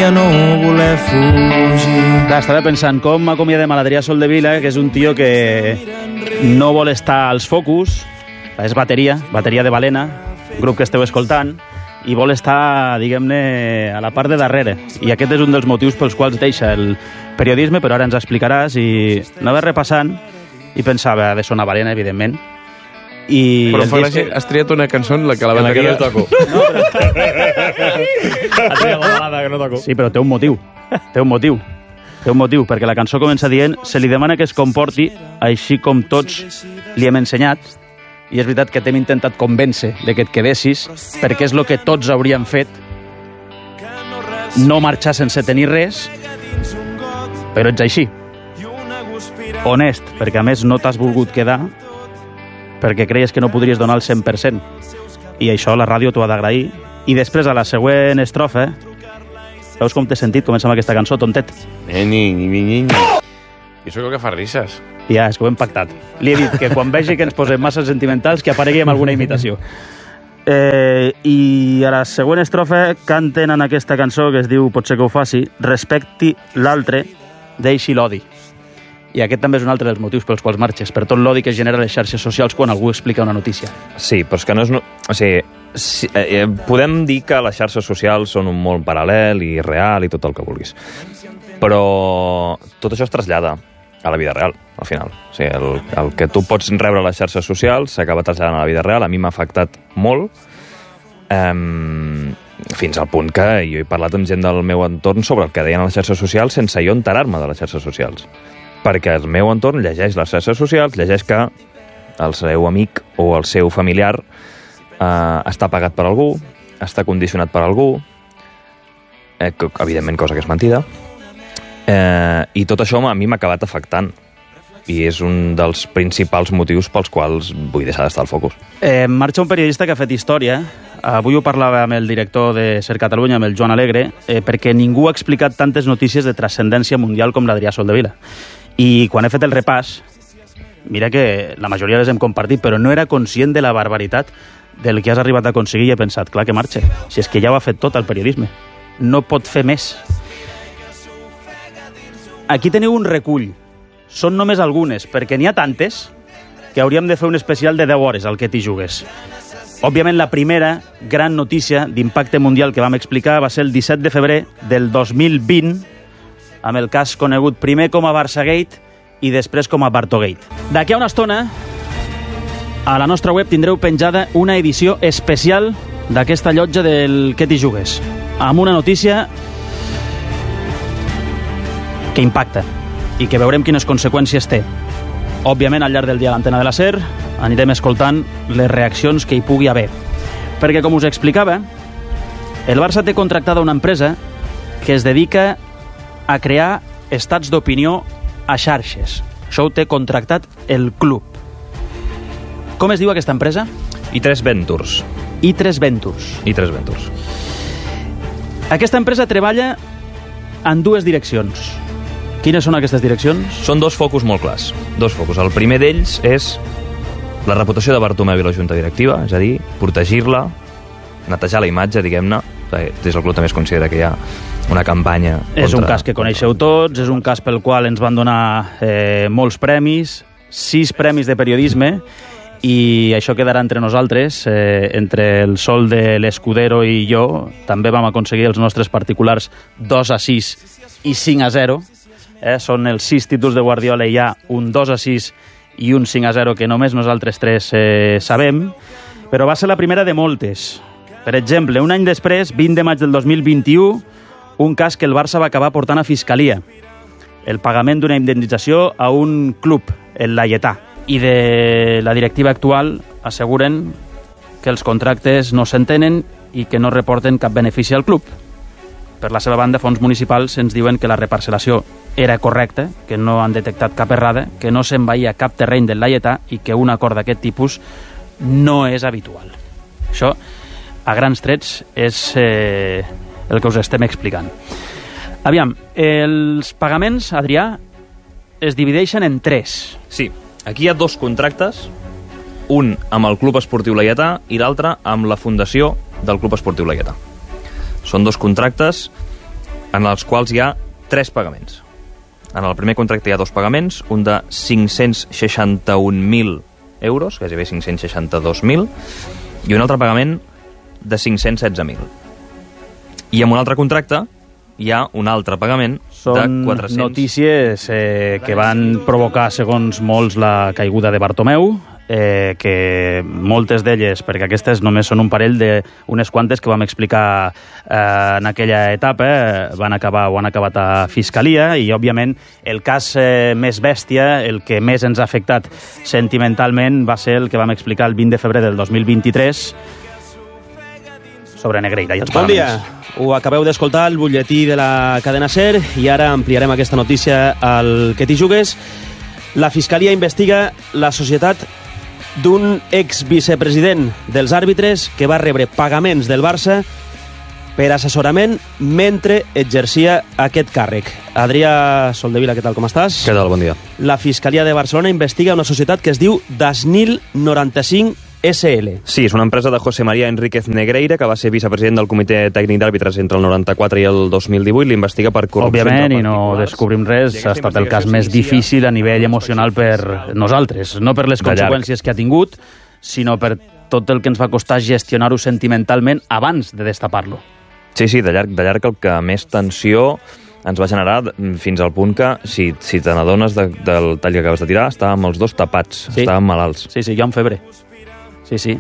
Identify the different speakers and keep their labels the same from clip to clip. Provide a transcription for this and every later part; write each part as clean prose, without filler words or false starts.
Speaker 1: a no voler fugir.
Speaker 2: Clar, estava pensant com acomiadem a l'Adrià Soldevila, que és un tio que no vol estar als focus, és bateria de Balena, grup que esteu escoltant, i vol estar, diguem-ne, a la part de darrere. I aquest és un dels motius pels quals deixa el periodisme, però ara ens explicaràs, i anava repassant i pensava, ha de sonar Balena, evidentment.
Speaker 3: Però fa gràcia, has triat una cançó en la que la bateria...
Speaker 4: no toco. Has triat la balada que no toco.
Speaker 2: Sí, però té un motiu. Té un motiu, perquè la cançó comença dient se li demana que es comporti així com tots li hem ensenyat, i és veritat que t'hem intentat convèncer de que et quedessis, perquè és el que tots hauríem fet, no marxar sense tenir res, però ets així. Honest, perquè a més no t'has volgut quedar perquè creies que no podries donar el 100%. I això la ràdio t'ho ha d'agrair. I després, a la següent estrofa, veus com t'he sentit començar amb aquesta cançó, tontet?
Speaker 3: I això crec que fa risses.
Speaker 2: Ja, és que ho hem pactat. Li he dit que quan vegi que ens posem massa sentimentals que aparegui amb alguna imitació. I a la següent estrofa canten en aquesta cançó que es diu Potser que ho faci, respecti l'altre, deixi l'odi. I aquest també és un altre dels motius pels quals marxes, per tot l'odi que genera les xarxes socials quan algú explica una notícia.
Speaker 4: Sí, però és que no és... O sigui, podem dir que les xarxes socials són un món paral·lel i real i tot el que vulguis. Però tot això es trasllada a la vida real, al final. O sigui, el que tu pots rebre a les xarxes socials s'acaba traslladant a la vida real. A mi m'ha afectat molt, fins al punt que jo he parlat amb gent del meu entorn sobre el que deien a les xarxes socials sense jo enterar-me de les xarxes socials. Perquè el meu entorn llegeix les xarxes socials, llegeix que el seu amic o el seu familiar està pagat per algú, està condicionat per algú, evidentment cosa que és mentida, i tot això a mi m'ha acabat afectant. I és un dels principals motius pels quals vull deixar d'estar al focus.
Speaker 2: Marxa un periodista que ha fet història. Avui ho parlava amb el director de Ser Catalunya, amb el Joan Alegre, perquè ningú ha explicat tantes notícies de transcendència mundial com l'Adrià Soldevila. I quan he fet el repàs, mira que la majoria les hem compartit, però no era conscient de la barbaritat del que has arribat a aconseguir i he pensat, clar que marxa, si és que ja ho ha fet tot el periodisme. No pot fer més. Aquí teniu un recull. Són només algunes, perquè n'hi ha tantes que hauríem de fer un especial de 10 hores al que t'hi jugues. Òbviament, la primera gran notícia d'impacte mundial que vam explicar va ser el 17 de febrer del 2020, amb el cas conegut primer com a Barçagate i després com a Bartogate. D'aquí a una estona, a la nostra web tindreu penjada una edició especial d'aquesta llotja del que t'hi jugues, amb una notícia que impacta i que veurem quines conseqüències té. Òbviament, al llarg del dia a l'antena de la SER anirem escoltant les reaccions que hi pugui haver. Perquè, com us explicava, el Barça té contractada una empresa que es dedica a crear estats d'opinió a xarxes. Això ho té contractat el club. Com es diu aquesta empresa?
Speaker 4: I3 Ventures.
Speaker 2: I3 Ventures.
Speaker 4: I3 Ventures.
Speaker 2: Aquesta empresa treballa en dues direccions. Quines són aquestes direccions?
Speaker 4: Són dos focus molt clars. Dos focus. El primer d'ells és la reputació de Bartomeu i la junta directiva, és a dir, protegir-la, netejar la imatge, diguem-ne. Des del club també es considera que hi ha una campanya contra...
Speaker 2: És un cas que coneixeu tots, és un cas pel qual ens van donar molts premis, 6 premis de periodisme, i això quedarà entre nosaltres, entre el Sol de l'Escudero i jo. També vam aconseguir els nostres particulars 2-6 i 5-0. Són els 6 títols de Guardiola i hi ha un 2-6 i un 5-0 que només nosaltres 3 sabem, però va ser la primera de moltes. Per exemple, un any després, 20 de maig del 2021, un cas que el Barça va acabar portant a Fiscalia. El pagament d'una indemnització a un club, el Laietà. I de la directiva actual asseguren que els contractes no s'entenen i que no reporten cap benefici al club. Per la seva banda, fons municipals ens diuen que la reparcel·lació era correcta, que no han detectat cap errada, que no s'envaïa cap terreny del Laietà i que un acord d'aquest tipus no és habitual. Això, a grans trets, és el que us estem explicant. Aviam, els pagaments, Adrià, es divideixen en 3.
Speaker 4: Sí, aquí hi ha 2 contractes, un amb el Club Esportiu Laietà i l'altre amb la fundació del Club Esportiu Laietà. Són 2 contractes en els quals hi ha 3 pagaments. En el primer contracte hi ha 2 pagaments, un de 561.000 euros, gairebé 562.000, i un altre pagament de 516.000. I en un altre contracte hi ha un altre pagament de 400...
Speaker 2: Són notícies que van provocar, segons molts, la caiguda de Bartomeu, que moltes d'elles, perquè aquestes només són un parell d'unes quantes que vam explicar en aquella etapa, han acabat a Fiscalia, i òbviament el cas més bèstia, el que més ens ha afectat sentimentalment, va ser el que vam explicar el 20 de febrer del 2023 sobre Negreira i els
Speaker 5: Bon dia,
Speaker 2: pagaments.
Speaker 5: ho acabeu d'escoltar, el butlletí de la cadena SER, i ara ampliarem aquesta notícia al Que t'hi jugues. La Fiscalia investiga la societat d'un exvicepresident dels àrbitres que va rebre pagaments del Barça per assessorament mentre exercia aquest càrrec. Adrià Soldevila, què tal, com estàs?
Speaker 4: Què tal, bon dia.
Speaker 5: La Fiscalia de Barcelona investiga una societat que es diu Dasnil 95 SL.
Speaker 4: Sí, és una empresa de José María Enríquez Negreira, que va ser vicepresident del Comitè Tècnic d'Àrbitres entre el 94 i el 2018. L'investiga per corrupció.
Speaker 2: Òbviament, i no descobrim res, ha estat el cas més difícil a nivell emocional per nosaltres. No per les conseqüències que ha tingut, sinó per tot el que ens va costar gestionar-ho sentimentalment abans de destapar-lo.
Speaker 4: Sí, de llarg el que més tensió ens va generar, fins al punt que, si te n'adones del tall que acabes de tirar, estàvem els dos tapats, estàvem malalts.
Speaker 2: Sí, hi ha un febre. Sí.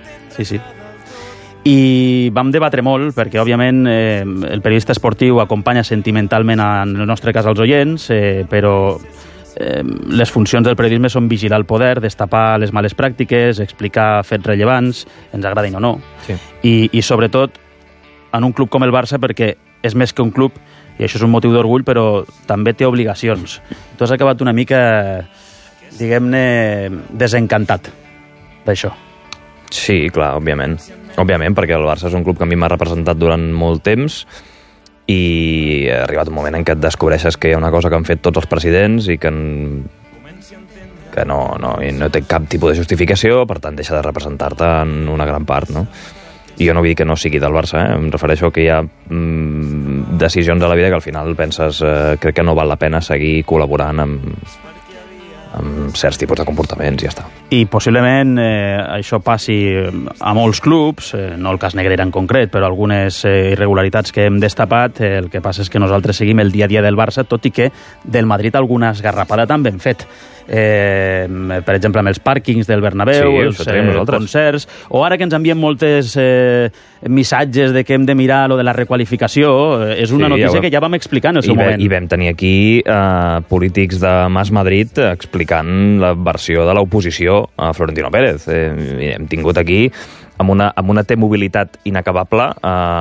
Speaker 2: I vam debatre molt, perquè, òbviament, el periodista esportiu acompanya sentimentalment, en el nostre cas, als oients, però les funcions del periodisme són vigilar el poder, destapar les males pràctiques, explicar fets rellevants, ens agradin o no.
Speaker 4: Sí.
Speaker 2: I sobretot, en un club com el Barça, perquè és més que un club, i això és un motiu d'orgull, però també té obligacions. Tu has acabat una mica, diguem-ne, desencantat d'això.
Speaker 4: Sí, clar, òbviament. Òbviament, perquè el Barça és un club que a mi m'ha representat durant molt temps i ha arribat un moment en què et descobreixes que hi ha una cosa que han fet tots els presidents i que no té cap tipus de justificació, per tant deixa de representar-te en una gran part, no? I jo no vull dir que no sigui del Barça, em refereixo que hi ha decisions a la vida que al final penses crec que no val la pena seguir col·laborant amb certs tipus de comportaments i ja està.
Speaker 2: I possiblement això passi a molts clubs, no el cas Negreira en concret, però algunes irregularitats que hem destapat. El que passa és que nosaltres seguim el dia a dia del Barça, tot i que del Madrid alguna esgarrapada també hem fet. Per exemple, amb els pàrquings del Bernabéu, els concerts, o ara que ens envien moltes missatges de que hem de mirar lo de la requalificació, és una notícia que ja vam explicar en el seu moment.
Speaker 4: I vam tenir aquí polítics de Mas Madrid explicant la versió de l'oposició a Florentino Pérez. Hem tingut aquí, amb una T-mobilitat inacabable,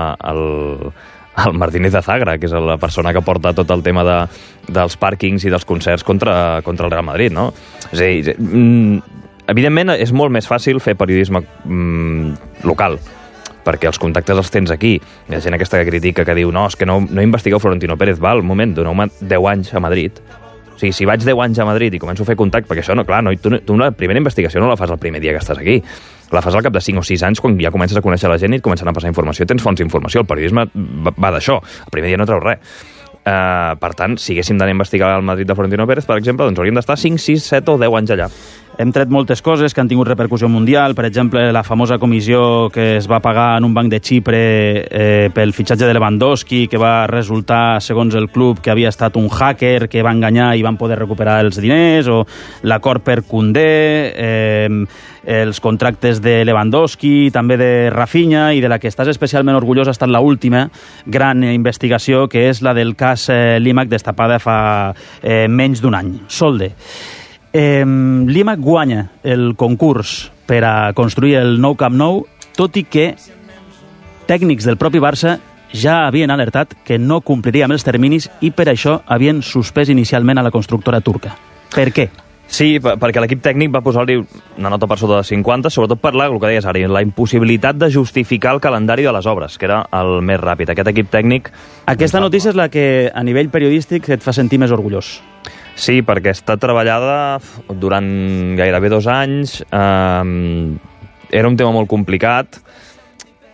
Speaker 4: el Martínez de Zagra, que és la persona que porta tot el tema dels pàrquings i dels concerts contra el Real Madrid, no? És a dir, evidentment és molt més fàcil fer periodisme local, perquè els contactes els tens aquí. Hi ha gent aquesta que critica, que diu, no, és que no investigueu Florentino Pérez. Va, un moment, doneu-me 10 anys a Madrid. O sigui, si vaig 10 anys a Madrid i començo a fer contacte, perquè això, no, clar, tu la primera investigació no la fas el primer dia que estàs aquí. La fas al cap de 5 o 6 anys, quan ja comences a conèixer la gent i et comencen a passar informació, tens fonts d'informació. El periodisme va d'això. El primer dia no treu res. Per tant, si haguéssim d'anar a investigar el Madrid de Florentino Pérez, per exemple, doncs hauríem d'estar 5, 6, 7 o 10 anys allà.
Speaker 2: Hem tret moltes coses que han tingut repercussió mundial, per exemple, la famosa comissió que es va pagar en un banc de Xipre pel fitxatge de Lewandowski, que va resultar, segons el club, que havia estat un hacker que va enganyar i van poder recuperar els diners, o l'acord per Koundé, els contractes de Lewandowski, també de Rafinha, i de la que estàs especialment orgullós ha estat l'última gran investigació, que és la del cas Límac, destapada fa menys d'un any. Solde. Límac guanya el concurs per a construir el nou Camp Nou, tot i que tècnics del propi Barça ja havien alertat que no compliria amb els terminis i per això havien suspès inicialment a la constructora turca. Per què?
Speaker 4: Sí, perquè l'equip tècnic va posar-li una nota per sota de 50, sobretot per el que deies ara, la impossibilitat de justificar el calendari de les obres, que era el més ràpid. Aquest equip tècnic...
Speaker 2: Aquesta notícia és la que, a nivell periodístic, et fa sentir més orgullós.
Speaker 4: Sí, perquè està treballada durant gairebé 2 anys. Era un tema molt complicat.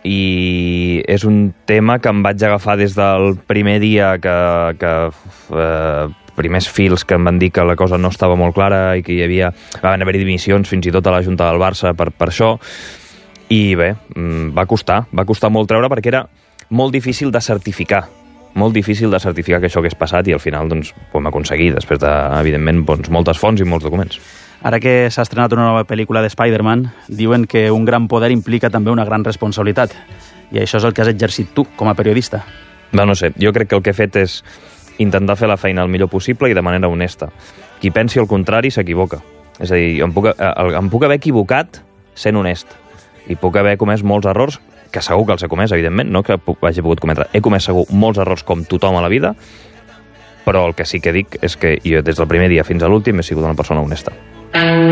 Speaker 4: i és un tema que em vaig agafar des del primer dia que primers fils que em van dir que la cosa no estava molt clara i que van haver-hi dimissions fins i tot a la Junta del Barça per això, i bé, va costar molt treure perquè era molt difícil de certificar que això hagués passat, i al final doncs, ho hem aconseguit, després de, evidentment, doncs, moltes fonts i molts documents.
Speaker 2: Ara que s'ha estrenat una nova pel·lícula de Spider-Man, diuen que un gran poder implica també una gran responsabilitat, i això és el que has exercit tu, com a periodista.
Speaker 4: No sé, jo crec que el que he fet és intentar fer la feina el millor possible i de manera honesta. Qui pensi el contrari s'equivoca. És a dir, em puc haver equivocat sent honest, i puc haver comès molts errors, que segur que els he comès, evidentment, no que hagi pogut cometre. He comès segur molts errors com tothom a la vida, però el que sí que dic és que jo des del primer dia fins a l'últim he sigut una persona honesta.